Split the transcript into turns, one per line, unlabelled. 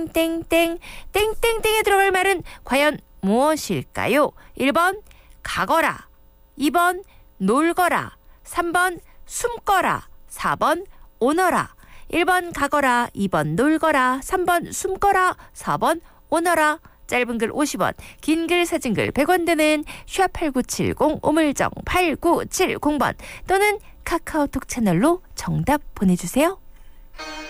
땡땡 땡땡땡에 들어갈 말은 과연 무엇일까요? 1번 가거라, 2번 놀거라, 3번 숨거라, 4번 오너라. 1번 가거라, 2번 놀거라, 3번 숨거라, 4번 오너라. 짧은 글 50원, 긴 글 사진 글 100원 되는 #8970 우물정 8970번 또는 카카오톡 채널로 정답 보내주세요.